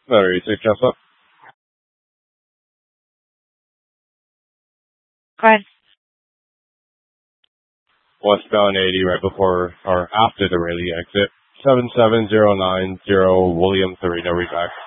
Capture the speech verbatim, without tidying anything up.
Very safe, Tesla. Go ahead. Westbound eighty right before or after the Raleigh exit. seven seven zero nine zero William Serena, read back.